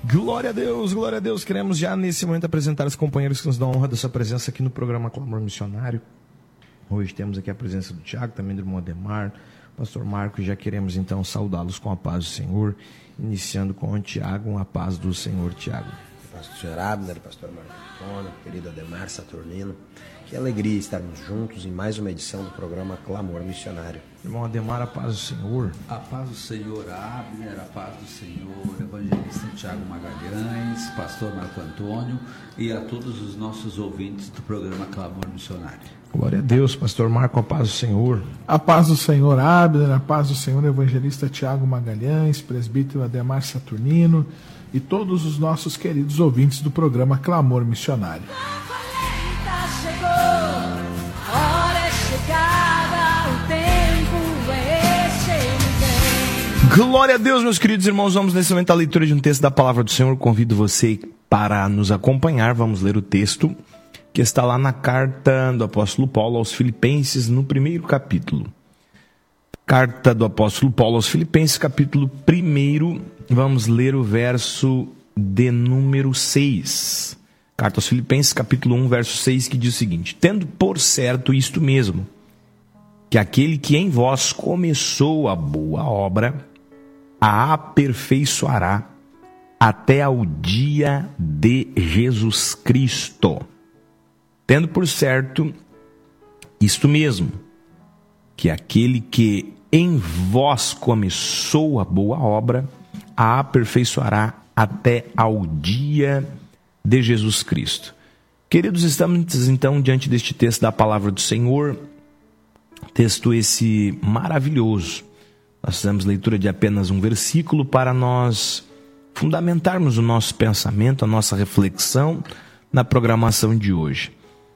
Glória a Deus. Queremos já nesse momento apresentar os companheiros que nos dão a honra da sua presença aqui no programa Clamor Missionário. Hoje temos aqui a presença do Tiago, também do irmão Ademar, pastor Marco, e já queremos então saudá-los com a paz do Senhor, iniciando com o Tiago, a paz do Senhor, Tiago. Pastor Abner, pastor Marco Antônio, querido Ademar Saturnino, que alegria estarmos juntos em mais uma edição do programa Clamor Missionário. Irmão Ademar, a paz do Senhor. A paz do Senhor, Abner, a paz do Senhor, evangelista Tiago Magalhães, pastor Marco Antônio e a todos os nossos ouvintes do programa Clamor Missionário. Glória a Deus, pastor Marco, a paz do Senhor. A paz do Senhor, Abner, a paz do Senhor, evangelista Tiago Magalhães, presbítero Ademar Saturnino e todos os nossos queridos ouvintes do programa Clamor Missionário. Glória a Deus, meus queridos irmãos. Vamos nesse momento à leitura de um texto da palavra do Senhor. Convido você para nos acompanhar. Vamos ler o texto que está lá na carta do apóstolo Paulo aos Filipenses, no primeiro capítulo. Carta do apóstolo Paulo aos Filipenses, capítulo 1. Vamos ler o verso de número 6. Carta aos Filipenses, capítulo 1, verso 6, que diz o seguinte: tendo por certo isto mesmo, que aquele que em vós começou a boa obra, a aperfeiçoará até ao dia de Jesus Cristo. Tendo por certo isto mesmo, que aquele que em vós começou a boa obra, a aperfeiçoará até ao dia de Jesus Cristo. Queridos, estamos então diante deste texto da palavra do Senhor, texto esse maravilhoso. Nós fizemos leitura de apenas um versículo para nós fundamentarmos o nosso pensamento, a nossa reflexão na programação de hoje.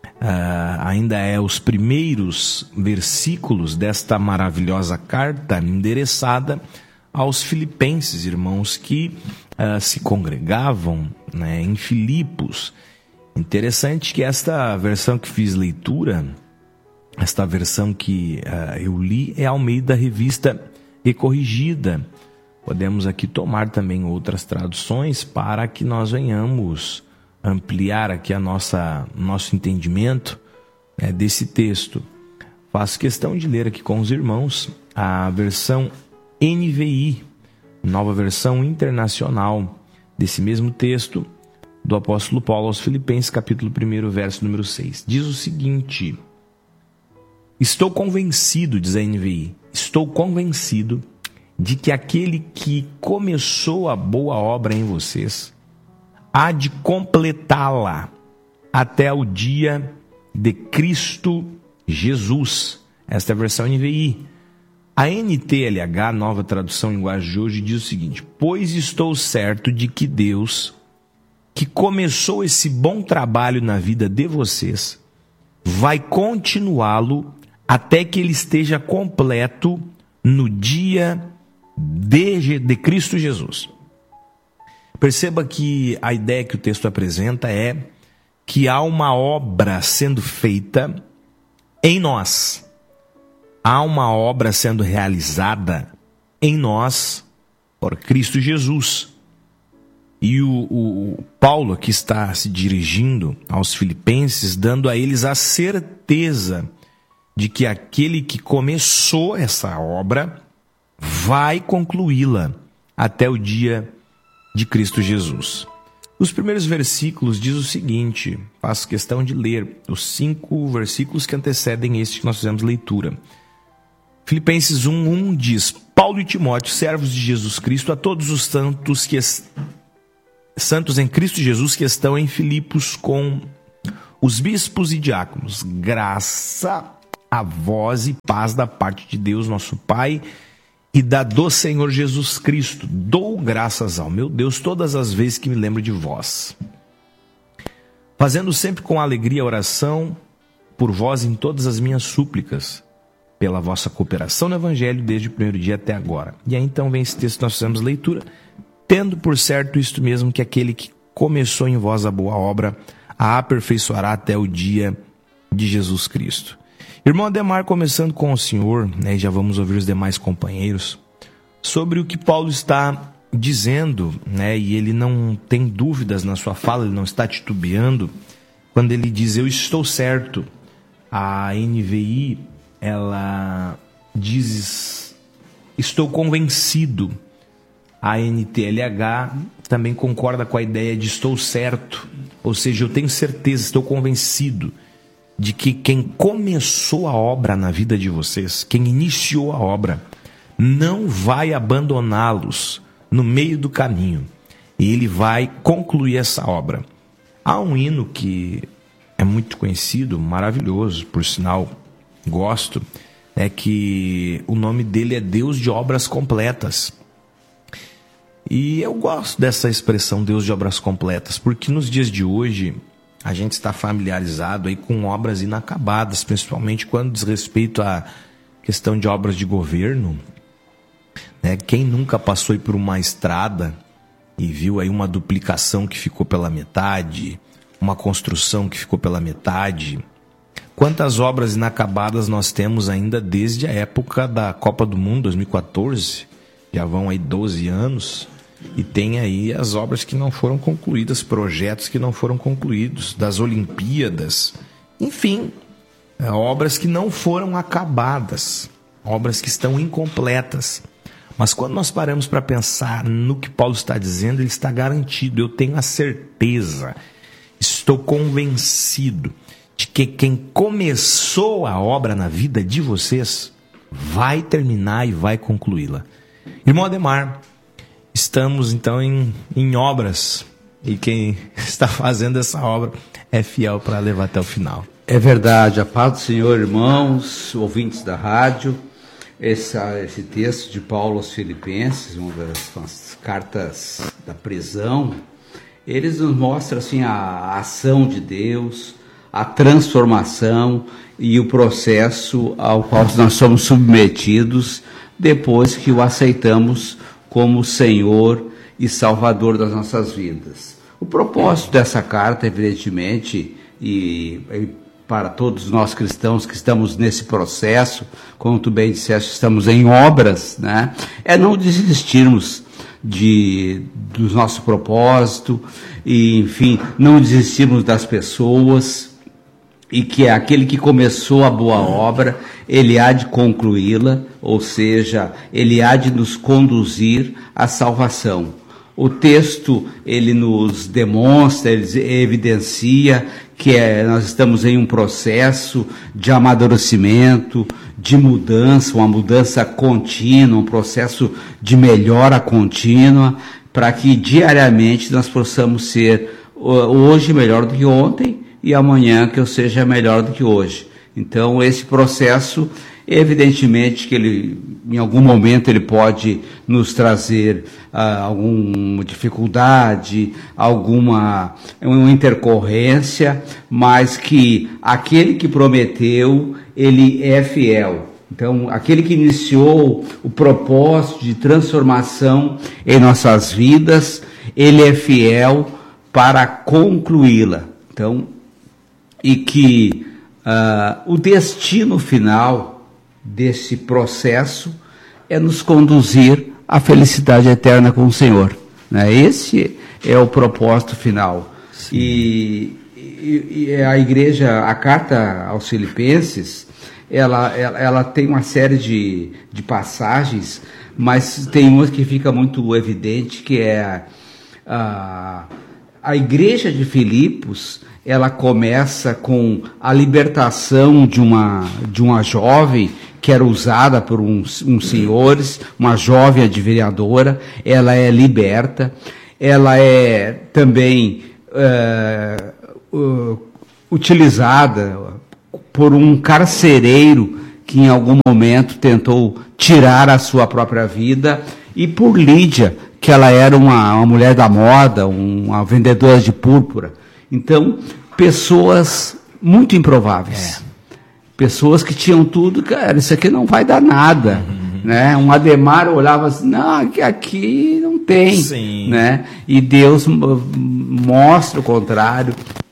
Ainda é os primeiros versículos desta maravilhosa carta endereçada aos filipenses, irmãos que se congregavam, em Filipos. Interessante que esta versão que fiz leitura, esta versão que eu li, é Almeida Revista e Corrigida. Podemos aqui tomar também outras traduções para que nós venhamos ampliar aqui nosso entendimento desse texto. Faço questão de ler aqui com os irmãos a versão NVI, Nova Versão Internacional, desse mesmo texto do apóstolo Paulo aos Filipenses, capítulo 1, verso número 6. Diz o seguinte: estou convencido, diz a NVI, estou convencido de que aquele que começou a boa obra em vocês há de completá-la até o dia de Cristo Jesus. Esta é a versão NVI. A NTLH, Nova Tradução Linguagem de Hoje, diz o seguinte: pois estou certo de que Deus, que começou esse bom trabalho na vida de vocês, vai continuá-lo até que ele esteja completo no dia de Cristo Jesus. Perceba que a ideia que o texto apresenta é que há uma obra sendo feita em nós. Há uma obra sendo realizada em nós por Cristo Jesus. E o Paulo aqui está se dirigindo aos filipenses, dando a eles a certeza de que aquele que começou essa obra vai concluí-la até o dia de Cristo Jesus. Os primeiros versículos diz o seguinte, faço questão de ler os 5 versículos que antecedem este que nós fizemos leitura. Filipenses 1:1 diz: Paulo e Timóteo, servos de Jesus Cristo, a todos os santos em Cristo Jesus que estão em Filipos com os bispos e diáconos, graça a vós e paz da parte de Deus nosso Pai e da do Senhor Jesus Cristo. Dou graças ao meu Deus todas as vezes que me lembro de vós, fazendo sempre com alegria a oração por vós em todas as minhas súplicas, pela vossa cooperação no Evangelho desde o primeiro dia até agora. E aí então vem esse texto que nós fizemos leitura: tendo por certo isto mesmo, que aquele que começou em vós a boa obra, a aperfeiçoará até o dia de Jesus Cristo. Irmão Ademar, começando com o senhor, e já vamos ouvir os demais companheiros, sobre o que Paulo está dizendo, né, e ele não tem dúvidas na sua fala, ele não está titubeando, quando ele diz, eu estou certo. A NVI, ela diz, estou convencido. A NTLH também concorda com a ideia de estou certo, ou seja, eu tenho certeza, estou convencido de que quem começou a obra na vida de vocês, quem iniciou a obra, não vai abandoná-los no meio do caminho. E ele vai concluir essa obra. Há um hino que é muito conhecido, maravilhoso, por sinal, gosto, é que o nome dele é Deus de Obras Completas. E eu gosto dessa expressão Deus de Obras Completas, porque nos dias de hoje a gente está familiarizado aí com obras inacabadas, principalmente quando diz respeito à questão de obras de governo. Né? Quem nunca passou aí por uma estrada e viu aí uma duplicação que ficou pela metade, uma construção que ficou pela metade? Quantas obras inacabadas nós temos ainda desde a época da Copa do Mundo 2014? Já vão aí 12 anos e tem aí as obras que não foram concluídas, projetos que não foram concluídos, das Olimpíadas, enfim, obras que não foram acabadas, obras que estão incompletas. Mas quando nós paramos para pensar no que Paulo está dizendo, ele está garantido, eu tenho a certeza, estou convencido de que quem começou a obra na vida de vocês vai terminar e vai concluí-la. Irmão Ademar, estamos então em obras e quem está fazendo essa obra é fiel para levar até o final. É verdade, a paz do Senhor, irmãos, ouvintes da rádio. Esse texto de Paulo aos Filipenses, uma das cartas da prisão, eles nos mostram assim, a ação de Deus, a transformação e o processo ao qual nós somos submetidos depois que o aceitamos como Senhor e Salvador das nossas vidas. O propósito dessa carta, evidentemente, e para todos nós cristãos que estamos nesse processo, como tu bem disseste, estamos em obras, né? É não desistirmos do nosso propósito, e, enfim, não desistirmos das pessoas, e que aquele que começou a boa obra, ele há de concluí-la, ou seja, ele há de nos conduzir à salvação. O texto, ele nos demonstra, ele evidencia que nós estamos em um processo de amadurecimento, de mudança, uma mudança contínua, um processo de melhora contínua, para que diariamente nós possamos ser hoje melhor do que ontem e amanhã que eu seja melhor do que hoje. Então, esse processo, evidentemente que ele, em algum momento, ele pode nos trazer alguma dificuldade, uma intercorrência, mas que aquele que prometeu, ele é fiel. Então, aquele que iniciou o propósito de transformação em nossas vidas, ele é fiel para concluí-la. Então, e que o destino final desse processo é nos conduzir à felicidade eterna com o Senhor, né? Esse é o propósito final. E a igreja, a carta aos Filipenses, ela tem uma série de passagens, mas tem uma que fica muito evidente, que é a igreja de Filipos. Ela começa com a libertação de uma jovem que era usada por uns senhores, uma jovem adivinhadora. Ela é liberta, ela é também utilizada por um carcereiro que em algum momento tentou tirar a sua própria vida, e por Lídia, que ela era uma mulher da moda, uma vendedora de púrpura. Então, pessoas muito improváveis. Pessoas que tinham tudo, cara, isso aqui não vai dar nada. Né? Um Ademar olhava assim, não, aqui não tem. Sim. Né? E Deus mostra o contrário.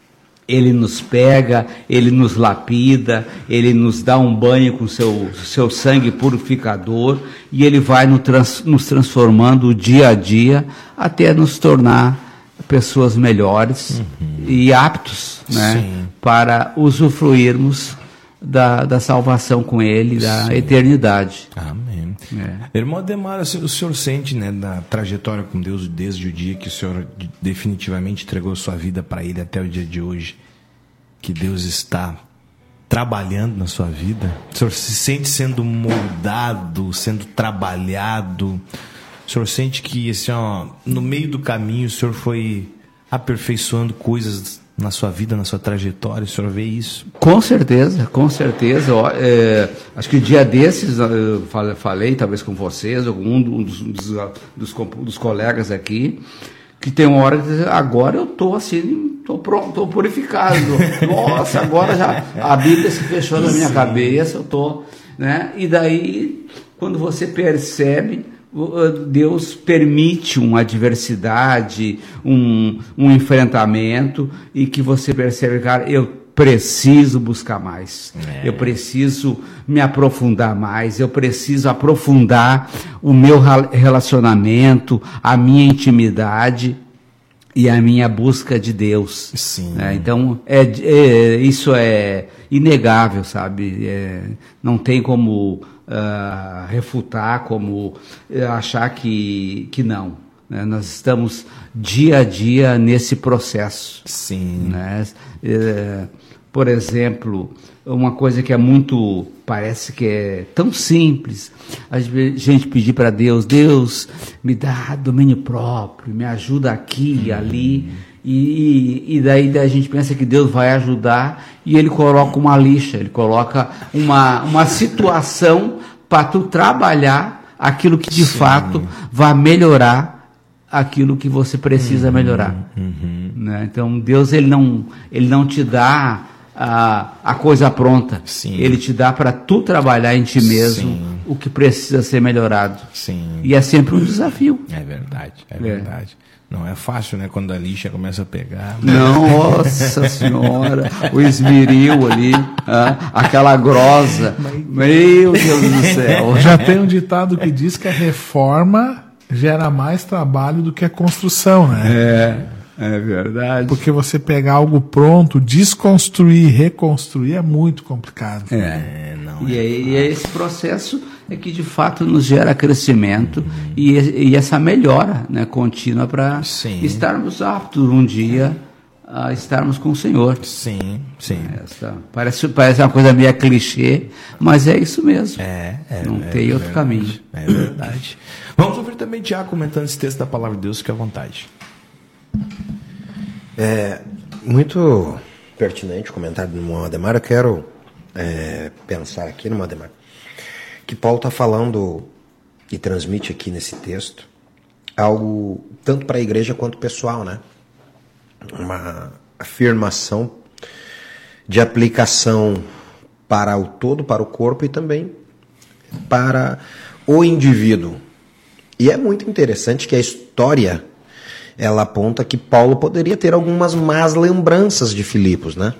Ele nos pega, Ele nos lapida, Ele nos dá um banho com seu sangue purificador, e Ele vai nos transformando dia a dia até nos tornar pessoas melhores e aptos, né, para usufruirmos da salvação com Ele, da eternidade. Amém. Irmão Ademar, o senhor sente, né, da trajetória com Deus desde o dia que o senhor definitivamente entregou sua vida para Ele até o dia de hoje, que Deus está trabalhando na sua vida? O senhor se sente sendo moldado, sendo trabalhado? O senhor sente que assim, no meio do caminho o senhor foi aperfeiçoando coisas na sua vida, na sua trajetória? O senhor vê isso? Com certeza, com certeza. Acho que o dia desses, eu falei talvez com vocês, algum dos colegas aqui, que tem uma hora que agora eu estou assim, estou pronto, estou purificado. Nossa, agora já a Bíblia se fechou na minha cabeça, eu estou, né? E daí, quando você percebe, Deus permite uma adversidade, um enfrentamento, e que você percebe, cara, eu preciso buscar mais, eu preciso me aprofundar mais, eu preciso aprofundar o meu relacionamento, a minha intimidade e a minha busca de Deus. Sim. Então, isso é inegável, sabe? Não tem como refutar, como achar que não. Né? Nós estamos dia a dia nesse processo. Sim. Né? Por exemplo, uma coisa que parece que é tão simples, a gente pedir para Deus, me dá domínio próprio, me ajuda aqui e ali, e daí a gente pensa que Deus vai ajudar, e Ele coloca uma lixa, Ele coloca uma situação para tu trabalhar aquilo que de fato vai melhorar aquilo que você precisa melhorar. Né? Então Deus ele não te dá a coisa pronta. Ele te dá para tu trabalhar em ti mesmo o que precisa ser melhorado. E é sempre um desafio. É verdade. Não é fácil, né? Quando a lixa começa a pegar. Nossa Senhora, o esmeril ali, aquela grosa. Meu Deus do céu. Já tem um ditado que diz que a reforma gera mais trabalho do que a construção, né? É verdade. Porque você pegar algo pronto, desconstruir, reconstruir é muito complicado. E esse processo é que de fato nos gera crescimento e essa melhora, né, contínua para estarmos aptos um dia a estarmos com o Senhor. Sim. Parece uma coisa meio clichê, mas é isso mesmo. Não tem outro caminho. É verdade. Vamos ouvir também Tiago comentando esse texto da Palavra de Deus, fique à vontade. Muito pertinente o comentário do irmão Ademar. Eu quero pensar aqui, irmão Ademar, que Paulo está falando e transmite aqui nesse texto algo tanto para a igreja quanto pessoal, né? Uma afirmação de aplicação para o todo, para o corpo e também para o indivíduo. E é muito interessante que a história ela aponta que Paulo poderia ter algumas más lembranças de Filipos, né?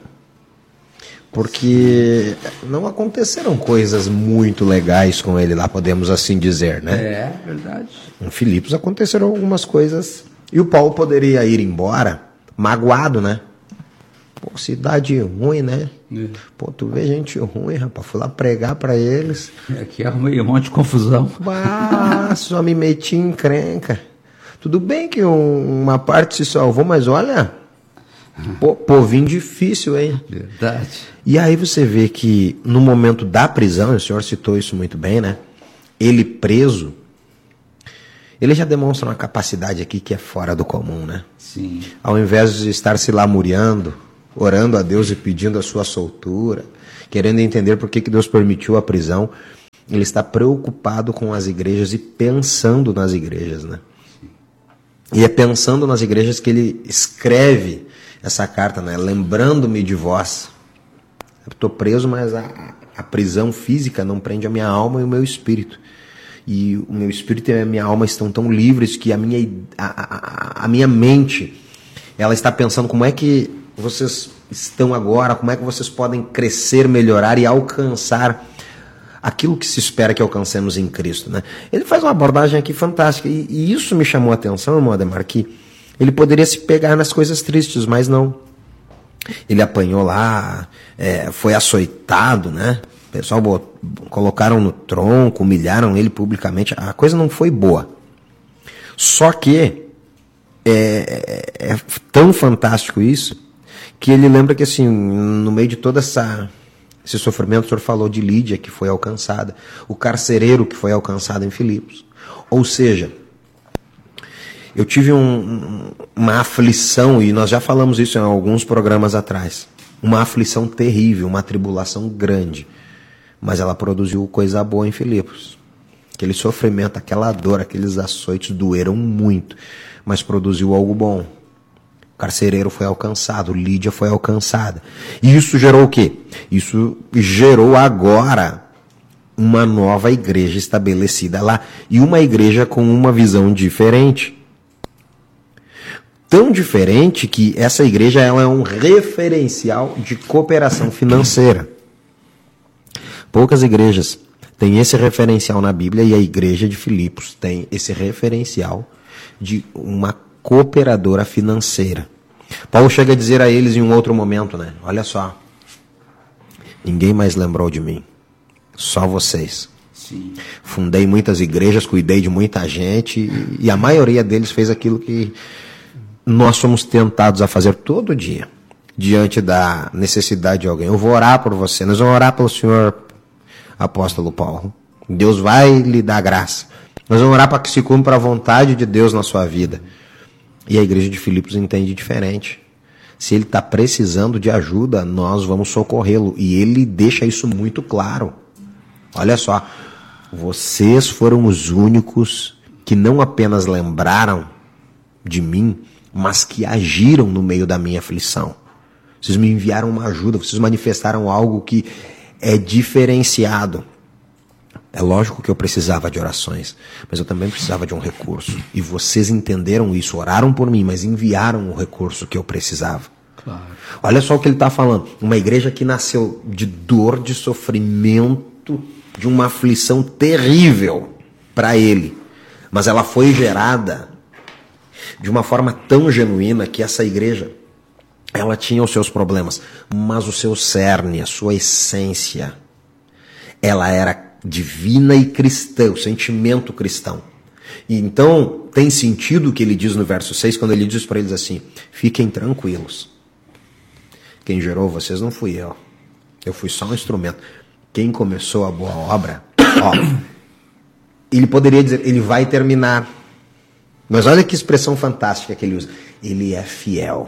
Porque não aconteceram coisas muito legais com ele lá, podemos assim dizer, né? É verdade. Em Filipos aconteceram algumas coisas e o Paulo poderia ir embora magoado, né? Pô, cidade ruim, né? Pô, tu vê gente ruim, rapaz. Fui lá pregar pra eles. Aqui arrumei um monte de confusão. Só me meti em encrenca. Tudo bem que uma parte se salvou, mas olha, povinho difícil, hein? Verdade. E aí você vê que no momento da prisão, o senhor citou isso muito bem, né? Ele preso, ele já demonstra uma capacidade aqui que é fora do comum, né? Sim. Ao invés de estar se lamuriando, orando a Deus e pedindo a sua soltura, querendo entender por que Deus permitiu a prisão, ele está preocupado com as igrejas e pensando nas igrejas, né? E é pensando nas igrejas que ele escreve essa carta, né? Lembrando-me de vós. Eu estou preso, mas a prisão física não prende a minha alma e o meu espírito. E o meu espírito e a minha alma estão tão livres que a minha mente, ela está pensando como é que vocês estão agora, como é que vocês podem crescer, melhorar e alcançar aquilo que se espera que alcancemos em Cristo, né? Ele faz uma abordagem aqui fantástica, e isso me chamou a atenção, irmão Ademar, que ele poderia se pegar nas coisas tristes, mas não. Ele apanhou lá, foi açoitado, né? O pessoal colocaram no tronco, humilharam ele publicamente. A coisa não foi boa. Só que é tão fantástico isso, que ele lembra que, assim, no meio de todo esse sofrimento, o senhor falou de Lídia, que foi alcançada, o carcereiro que foi alcançado em Filipos. Ou seja, eu tive uma aflição, e nós já falamos isso em alguns programas atrás, uma aflição terrível, uma tribulação grande, mas ela produziu coisa boa em Filipos. Aquele sofrimento, aquela dor, aqueles açoites doeram muito, mas produziu algo bom. O carcereiro foi alcançado, Lídia foi alcançada. E isso gerou o quê? Isso gerou agora uma nova igreja estabelecida lá, e uma igreja com uma visão diferente. Tão diferente que essa igreja ela é um referencial de cooperação financeira. Poucas igrejas têm esse referencial na Bíblia, e a igreja de Filipos tem esse referencial de uma cooperadora financeira. Paulo chega a dizer a eles em um outro momento, né? Olha só, ninguém mais lembrou de mim, só vocês. Sim. Fundei muitas igrejas, cuidei de muita gente, e a maioria deles fez aquilo que nós somos tentados a fazer todo dia, diante da necessidade de alguém. Eu vou orar por você, nós vamos orar pelo senhor apóstolo Paulo. Deus vai lhe dar graça. Nós vamos orar para que se cumpra a vontade de Deus na sua vida. E a igreja de Filipos entende diferente. Se ele está precisando de ajuda, nós vamos socorrê-lo. E ele deixa isso muito claro. Olha só, vocês foram os únicos que não apenas lembraram de mim, mas que agiram no meio da minha aflição. Vocês me enviaram uma ajuda, vocês manifestaram algo que é diferenciado. É lógico que eu precisava de orações, mas eu também precisava de um recurso. E vocês entenderam isso, oraram por mim, mas enviaram o recurso que eu precisava. Claro. Olha só o que ele está falando. Uma igreja que nasceu de dor, de sofrimento, de uma aflição terrível para ele. Mas ela foi gerada de uma forma tão genuína que essa igreja, ela tinha os seus problemas, mas o seu cerne, a sua essência, ela era divina e cristã, o sentimento cristão. E então tem sentido o que ele diz no verso 6, quando ele diz para eles assim: fiquem tranquilos, quem gerou vocês não fui eu fui só um instrumento. Quem começou a boa obra, ele poderia dizer, ele vai terminar. Mas olha que expressão fantástica que ele usa. Ele é fiel.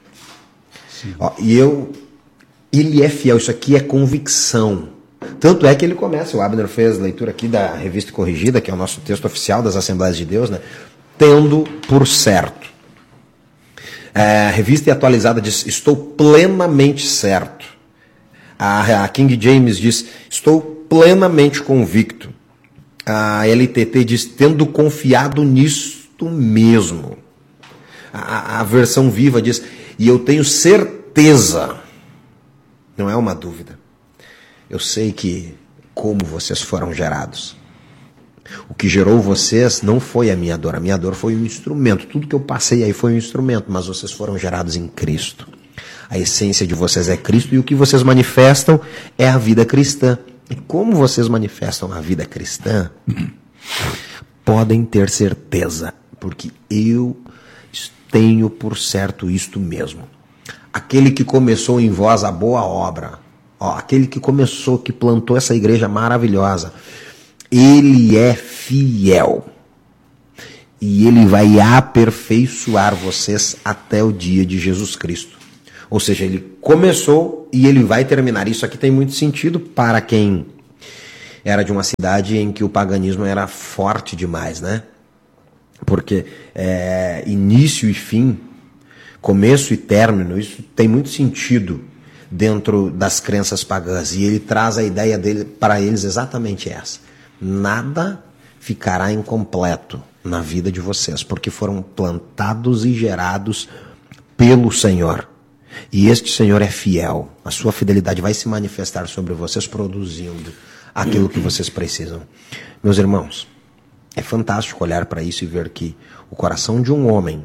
Ele é fiel. Isso aqui é convicção. Tanto é que ele começa, o Abner fez a leitura aqui da Revista Corrigida, que é o nosso texto oficial das Assembleias de Deus, né? Tendo por certo. A Revista Atualizada diz, estou plenamente certo. A King James diz, estou plenamente convicto. A LTT diz, tendo confiado nisto mesmo. A versão Viva diz, e eu tenho certeza, não é uma dúvida, eu sei que como vocês foram gerados. O que gerou vocês não foi a minha dor foi um instrumento. Tudo que eu passei aí foi um instrumento, mas vocês foram gerados em Cristo. A essência de vocês é Cristo, e o que vocês manifestam é a vida cristã. E como vocês manifestam a vida cristã, podem ter certeza, porque eu tenho por certo isto mesmo. Aquele que começou em vós a boa obra, aquele que começou, que plantou essa igreja maravilhosa, ele é fiel. E ele vai aperfeiçoar vocês até o dia de Jesus Cristo. Ou seja, ele começou e ele vai terminar. Isso aqui tem muito sentido para quem era de uma cidade em que o paganismo era forte demais, né? Porque início e fim, começo e término, isso tem muito sentido dentro das crenças pagãs. E ele traz a ideia dele para eles exatamente essa. Nada ficará incompleto na vida de vocês, porque foram plantados e gerados pelo Senhor. E este Senhor é fiel. A sua fidelidade vai se manifestar sobre vocês, produzindo aquilo que vocês precisam. Meus irmãos, é fantástico olhar para isso e ver que o coração de um homem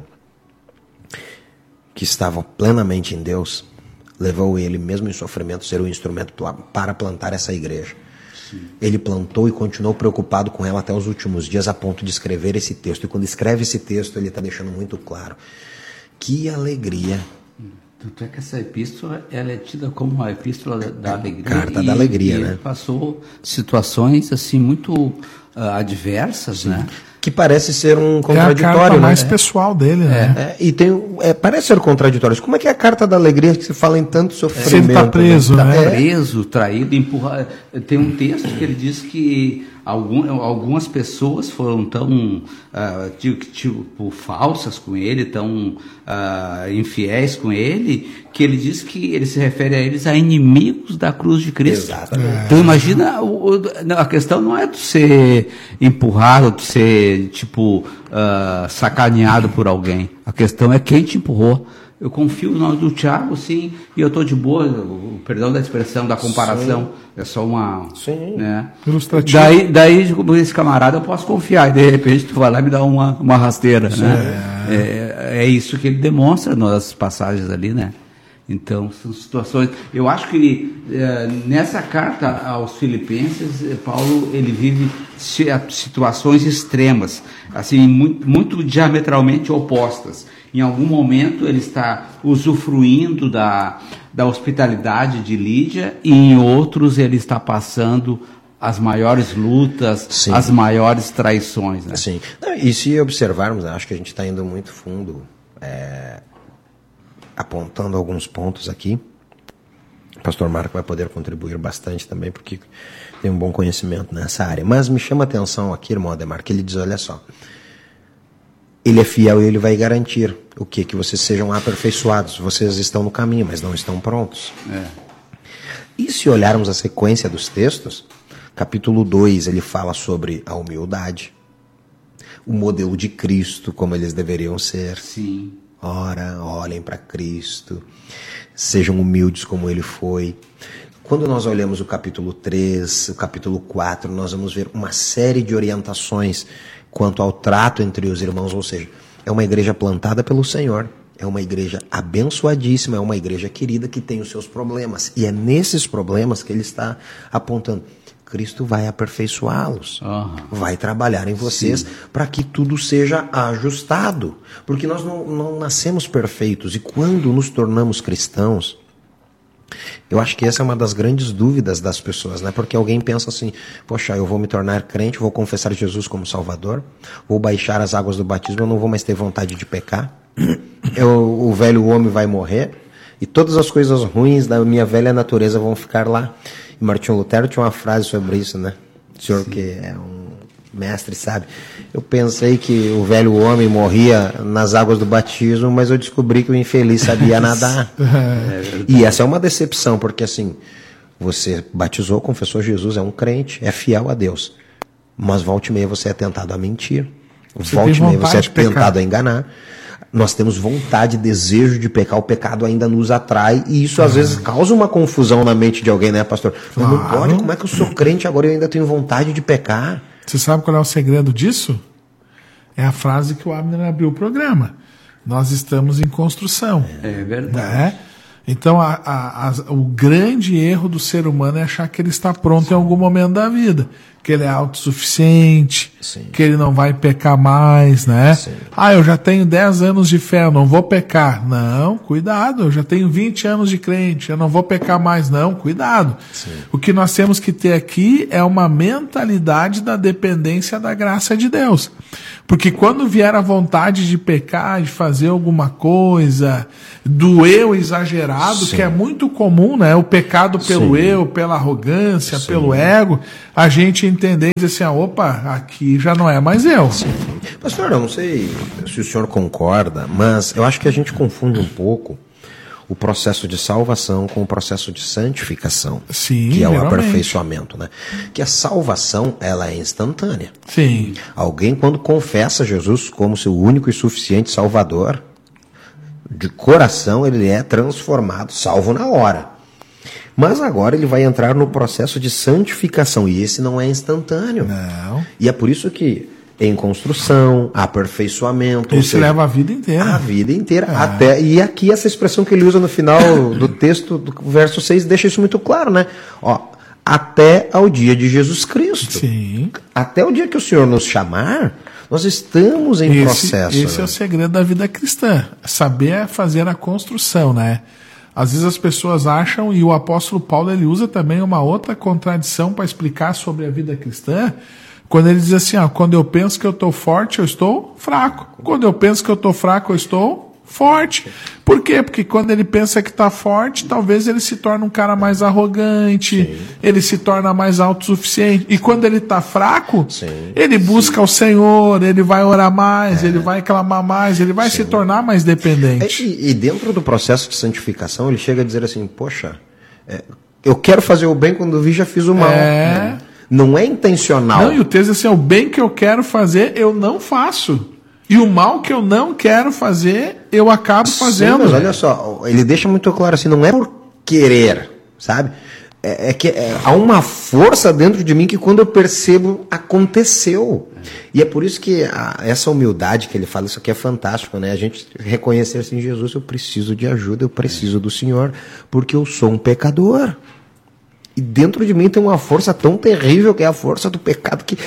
que estava plenamente em Deus levou ele, mesmo em sofrimento, a ser um instrumento para plantar essa igreja. Sim. Ele plantou e continuou preocupado com ela até os últimos dias, a ponto de escrever esse texto. E quando escreve esse texto, ele está deixando muito claro. Que alegria! Tanto é que essa epístola, ela é tida como uma epístola da alegria. Carta da alegria, né? Ele passou situações assim muito adversas, Sim. né? Que parece ser um contraditório, é a carta mais né? pessoal dele, né? E parece ser contraditório. Como é que é a carta da alegria que se fala em tanto sofrimento? Se ele está preso, né? Está preso, traído, empurrado. Tem um texto que ele diz que algumas pessoas foram tão tipo falsas com ele, tão infiéis com ele, que ele diz que ele se refere a eles a inimigos da cruz de Cristo. Exatamente. Então imagina, a questão não é de ser empurrado, de ser sacaneado por alguém. A questão é quem te empurrou. Eu confio no nome do Tiago, sim, e eu estou de boa, o perdão da expressão, da comparação, sim. É só uma... Sim. Né? Ilustrativo. Daí, esse camarada, eu posso confiar, e de repente tu vai lá e me dá uma rasteira, sim. Né? É isso que ele demonstra nas passagens ali, né? Então, são situações... Eu acho que nessa carta aos Filipenses, Paulo, ele vive situações extremas, assim, muito diametralmente opostas. Em algum momento ele está usufruindo da hospitalidade de Lídia, e em outros ele está passando as maiores lutas, sim. As maiores traições. Né? Sim. E se observarmos, acho que a gente está indo muito fundo, apontando alguns pontos aqui. O pastor Marco vai poder contribuir bastante também, porque tem um bom conhecimento nessa área. Mas me chama a atenção aqui, irmão Ademar, que ele diz, olha só, ele é fiel e ele vai garantir o quê? Que vocês sejam aperfeiçoados. Vocês estão no caminho, mas não estão prontos. E se olharmos a sequência dos textos, capítulo 2, ele fala sobre a humildade, o modelo de Cristo, como eles deveriam ser. Sim. Ora, olhem para Cristo, sejam humildes como ele foi. Quando nós olhamos o capítulo 3, o capítulo 4, nós vamos ver uma série de orientações quanto ao trato entre os irmãos, ou seja, é uma igreja plantada pelo Senhor, é uma igreja abençoadíssima, é uma igreja querida que tem os seus problemas, e é nesses problemas que ele está apontando. Cristo vai aperfeiçoá-los, vai trabalhar em vocês para que tudo seja ajustado, porque nós não nascemos perfeitos, e quando nos tornamos cristãos, eu acho que essa é uma das grandes dúvidas das pessoas, né? Porque alguém pensa assim, poxa, eu vou me tornar crente, vou confessar Jesus como Salvador, vou baixar as águas do batismo, eu não vou mais ter vontade de pecar, o velho homem vai morrer, e todas as coisas ruins da minha velha natureza vão ficar lá. E Martinho Lutero tinha uma frase sobre isso, né? O senhor que é um mestre, sabe? Eu pensei que o velho homem morria nas águas do batismo, mas eu descobri que o infeliz sabia nadar. E essa é uma decepção, porque assim, você batizou, confessou Jesus, é um crente, é fiel a Deus. Mas volta e meia você é tentado a mentir. Volta e meia você é tentado a enganar. Nós temos vontade, desejo de pecar, o pecado ainda nos atrai, e isso às vezes causa uma confusão na mente de alguém, né, pastor? Mas não pode, como é que eu sou crente agora e eu ainda tenho vontade de pecar? Você sabe qual é o segredo disso? É a frase que o Abner abriu o programa. Nós estamos em construção. É verdade. Né? Então, o grande erro do ser humano é achar que ele está pronto em algum momento da vida. Que ele é autossuficiente, sim, que ele não vai pecar mais, né? Sim. Eu já tenho 10 anos de fé, eu não vou pecar. Não, cuidado, eu já tenho 20 anos de crente, eu não vou pecar mais. Não, cuidado. Sim. O que nós temos que ter aqui é uma mentalidade da dependência da graça de Deus. Porque quando vier a vontade de pecar, de fazer alguma coisa, do eu exagerado, sim, que é muito comum, né? O pecado pelo, sim, eu, pela arrogância, sim, pelo ego, a gente entender e dizer assim, opa, aqui já não é mais eu. Sim. Pastor, eu não sei se o senhor concorda, mas eu acho que a gente confunde um pouco o processo de salvação com o processo de santificação, sim, que é o aperfeiçoamento, né? Que a salvação, ela é instantânea. Sim. Alguém, quando confessa Jesus como seu único e suficiente Salvador, De coração ele é transformado, salvo na hora. Mas agora ele vai entrar no processo de santificação, e esse não é instantâneo. Não. E é por isso que em construção, aperfeiçoamento... Isso leva a vida inteira. A vida inteira. Até, e aqui essa expressão que ele usa no final do texto, do verso 6, deixa isso muito claro, né? Ó, até ao dia de Jesus Cristo. Sim. Até o dia que o Senhor nos chamar, nós estamos em processo. Esse é o segredo da vida cristã. Saber fazer a construção, né? Às vezes as pessoas acham, e o apóstolo Paulo ele usa também uma outra contradição para explicar sobre a vida cristã, quando ele diz assim, quando eu penso que eu estou forte, eu estou fraco. Quando eu penso que eu estou fraco, eu estou forte. Por quê? Porque quando ele pensa que está forte, talvez ele se torne um cara mais arrogante, sim, ele se torna mais autossuficiente. E quando ele está fraco, sim, ele busca o Senhor, ele vai orar mais, ele vai clamar mais, ele vai se tornar mais dependente. E dentro do processo de santificação, ele chega a dizer assim, poxa, eu quero fazer o bem quando eu vi, já fiz o mal. Não é intencional. Não, e o texto é assim, o bem que eu quero fazer, eu não faço. E o mal que eu não quero fazer, eu acabo fazendo. Sim, mas olha só, ele deixa muito claro assim, não é por querer, sabe? Há uma força dentro de mim que quando eu percebo, aconteceu. E é por isso que essa humildade que ele fala, isso aqui é fantástico, né? A gente reconhecer assim, Jesus, eu preciso de ajuda, eu preciso do Senhor, porque eu sou um pecador. E dentro de mim tem uma força tão terrível que é a força do pecado que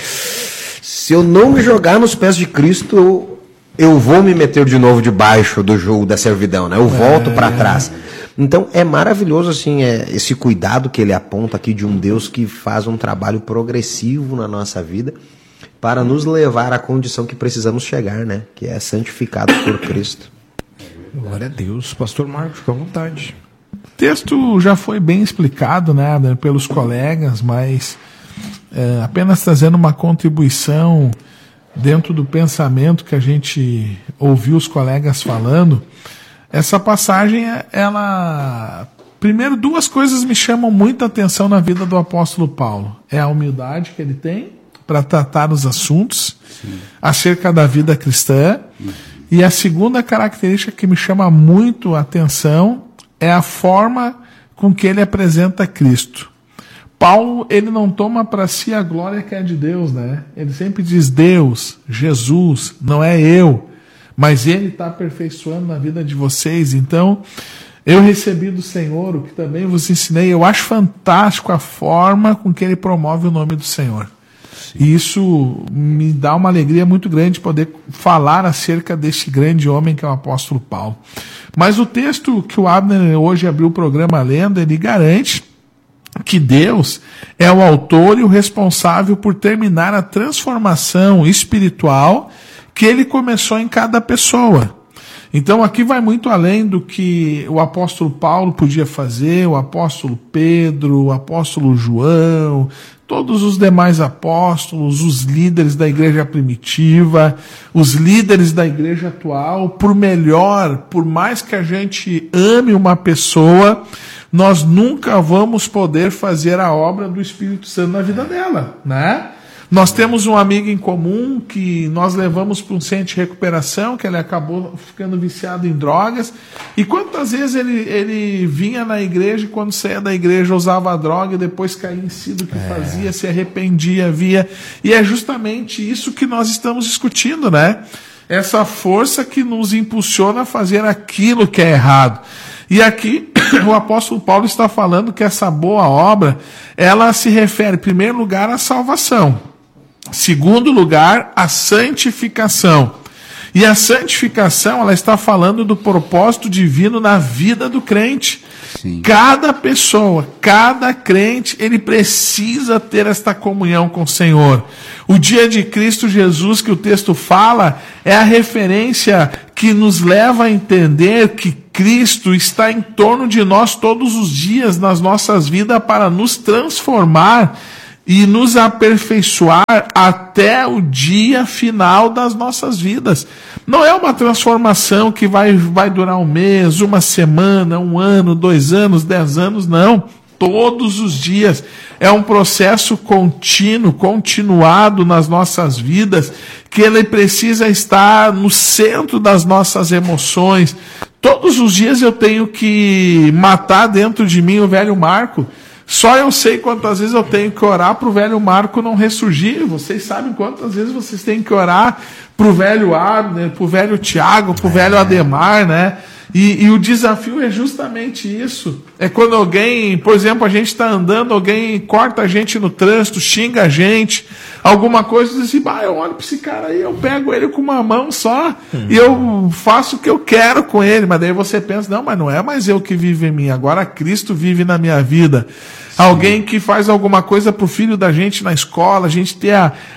se eu não me jogar nos pés de Cristo, eu vou me meter de novo debaixo do jugo da servidão, né? Eu volto para trás. Então é maravilhoso assim, esse cuidado que ele aponta aqui de um Deus que faz um trabalho progressivo na nossa vida para nos levar à condição que precisamos chegar, né? Que é santificado por Cristo. Glória a Deus. Pastor Marcos, fica à vontade. O texto já foi bem explicado, né, pelos colegas, mas apenas trazendo uma contribuição dentro do pensamento que a gente ouviu os colegas falando. Essa passagem, ela... Primeiro, duas coisas me chamam muita atenção na vida do apóstolo Paulo. É a humildade que ele tem para tratar os assuntos acerca da vida cristã. E a segunda característica que me chama muito a atenção é a forma com que ele apresenta Cristo. Paulo, ele não toma para si a glória que é de Deus, né? Ele sempre diz Deus, Jesus, não é eu, mas ele está aperfeiçoando na vida de vocês. Então, eu recebi do Senhor o que também vos ensinei. Eu acho fantástico a forma com que ele promove o nome do Senhor. Sim. E isso me dá uma alegria muito grande poder falar acerca deste grande homem que é o apóstolo Paulo. Mas o texto que o Abner hoje abriu o programa lendo, ele garante que Deus é o autor e o responsável por terminar a transformação espiritual que ele começou em cada pessoa. Então aqui vai muito além do que o apóstolo Paulo podia fazer, o apóstolo Pedro, o apóstolo João, todos os demais apóstolos, os líderes da igreja primitiva, os líderes da igreja atual. Por mais que a gente ame uma pessoa, nós nunca vamos poder fazer a obra do Espírito Santo na vida dela, né? Nós temos um amigo em comum que nós levamos para um centro de recuperação, que ele acabou ficando viciado em drogas. E quantas vezes ele vinha na igreja e quando saía da igreja usava droga e depois caía em si do que fazia, se arrependia, via. E é justamente isso que nós estamos discutindo, né? Essa força que nos impulsiona a fazer aquilo que é errado. E aqui o apóstolo Paulo está falando que essa boa obra, ela se refere, em primeiro lugar, à salvação. Segundo lugar, à santificação. E a santificação, ela está falando do propósito divino na vida do crente. Sim. Cada pessoa, cada crente, ele precisa ter esta comunhão com o Senhor. O dia de Cristo Jesus, que o texto fala, é a referência que nos leva a entender que Cristo está em torno de nós todos os dias nas nossas vidas para nos transformar e nos aperfeiçoar até o dia final das nossas vidas. Não é uma transformação que vai durar um mês, uma semana, 1 ano, 2 anos, 10 anos, não. Todos os dias. É um processo contínuo, continuado nas nossas vidas, que ele precisa estar no centro das nossas emoções, Todos os dias eu tenho que matar dentro de mim o velho Marco. Só eu sei quantas vezes eu tenho que orar para o velho Marco não ressurgir. Vocês sabem quantas vezes vocês têm que orar para o velho Abner, para o velho Tiago, para o velho Ademar, né? E o desafio é justamente isso. É quando alguém, por exemplo, a gente está andando, alguém corta a gente no trânsito, xinga a gente, alguma coisa, diz assim, eu olho para esse cara aí, eu pego ele com uma mão só e eu faço o que eu quero com ele. Mas daí você pensa, não, mas não é mais eu que vivo em mim, agora Cristo vive na minha vida. Alguém que faz alguma coisa para o filho da gente na escola, a gente ter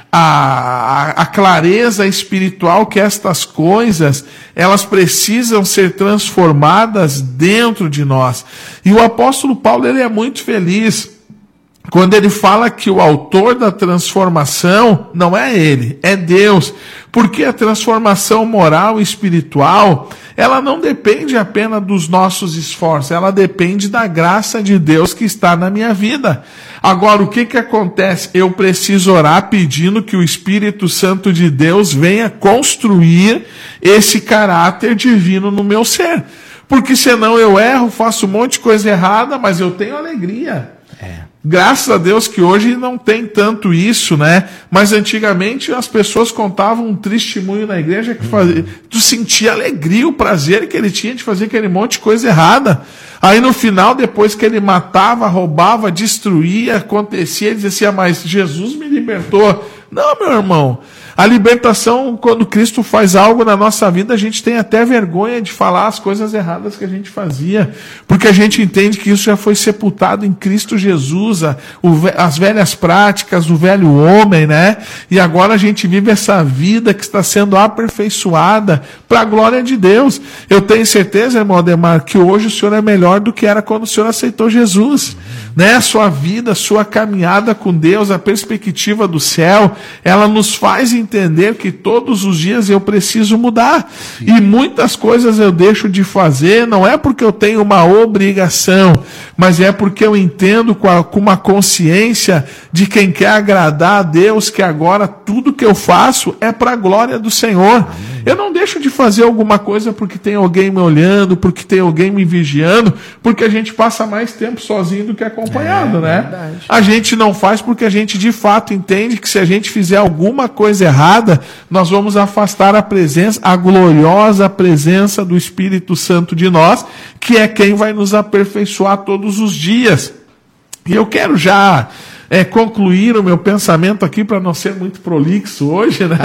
a clareza espiritual que estas coisas, elas precisam ser transformadas dentro de nós. E o apóstolo Paulo, ele é muito feliz quando ele fala que o autor da transformação não é ele, é Deus. Porque a transformação moral e espiritual, ela não depende apenas dos nossos esforços, ela depende da graça de Deus que está na minha vida. Agora, o que acontece? Eu preciso orar pedindo que o Espírito Santo de Deus venha construir esse caráter divino no meu ser. Porque senão eu erro, faço um monte de coisa errada, mas eu tenho alegria. Graças a Deus que hoje não tem tanto isso, né? Mas antigamente as pessoas contavam um testemunho na igreja que tu sentia alegria, o prazer que ele tinha de fazer aquele monte de coisa errada. Aí no final, depois que ele matava, roubava, destruía, acontecia, ele dizia assim, mas Jesus me libertou. Não, meu irmão. A libertação, quando Cristo faz algo na nossa vida, a gente tem até vergonha de falar as coisas erradas que a gente fazia, porque a gente entende que isso já foi sepultado em Cristo Jesus, as velhas práticas do velho homem, né? E agora a gente vive essa vida que está sendo aperfeiçoada para a glória de Deus. Eu tenho certeza, irmão Ademar, que hoje o senhor é melhor do que era quando o senhor aceitou Jesus, né? A sua vida, a sua caminhada com Deus, a perspectiva do céu, ela nos faz entender que todos os dias eu preciso mudar. E muitas coisas eu deixo de fazer, não é porque eu tenho uma obrigação, mas é porque eu entendo com uma consciência de quem quer agradar a Deus, que agora tudo que eu faço é para a glória do Senhor. Eu não deixo de fazer alguma coisa porque tem alguém me olhando, porque tem alguém me vigiando, porque a gente passa mais tempo sozinho do que acompanhado, né? Verdade. A gente não faz porque a gente de fato entende que se a gente fizer alguma coisa errada, nós vamos afastar a presença, a gloriosa presença do Espírito Santo de nós, que é quem vai nos aperfeiçoar todos os dias. E eu quero já concluir o meu pensamento aqui para não ser muito prolixo hoje, né?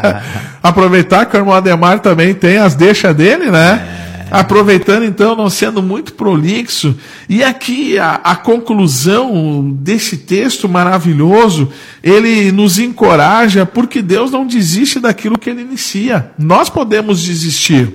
Aproveitar que o irmão Ademar também tem as deixas dele, né? Aproveitando então, não sendo muito prolixo, e aqui a conclusão desse texto maravilhoso, ele nos encoraja, porque Deus não desiste daquilo que ele inicia. Nós podemos desistir.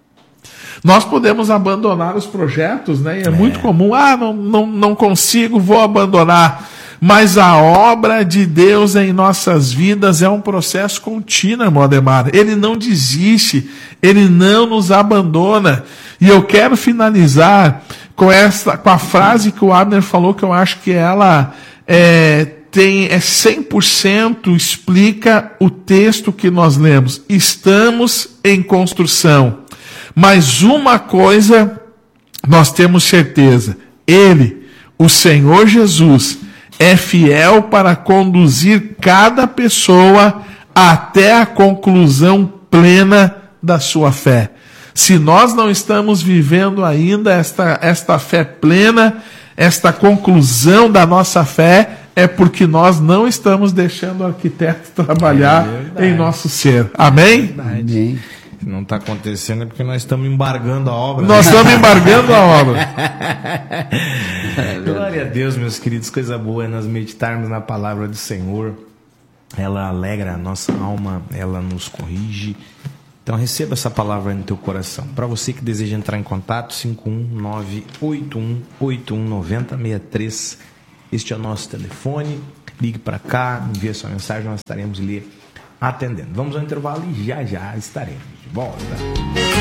Nós podemos abandonar os projetos, né? E é muito comum, não consigo, vou abandonar. Mas a obra de Deus em nossas vidas é um processo contínuo, irmão Ademar. Ele não desiste, ele não nos abandona. E eu quero finalizar com a frase que o Abner falou, que eu acho que ela 100% explica o texto que nós lemos. Estamos em construção. Mas uma coisa nós temos certeza: Ele, o Senhor Jesus, é fiel para conduzir cada pessoa até a conclusão plena da sua fé. Se nós não estamos vivendo ainda esta fé plena, esta conclusão da nossa fé, é porque nós não estamos deixando o arquiteto trabalhar em nosso ser. Amém? Amém. Não está acontecendo é porque nós estamos embargando a obra. Nós estamos embargando a obra. Glória a Deus, meus queridos. Coisa boa é nós meditarmos na palavra do Senhor. Ela alegra a nossa alma, ela nos corrige. Então receba essa palavra no teu coração. Para você que deseja entrar em contato, 519-8181-9063. Este é o nosso telefone. Ligue para cá, envie sua mensagem, nós estaremos lhe atendendo. Vamos ao intervalo e já estaremos de volta.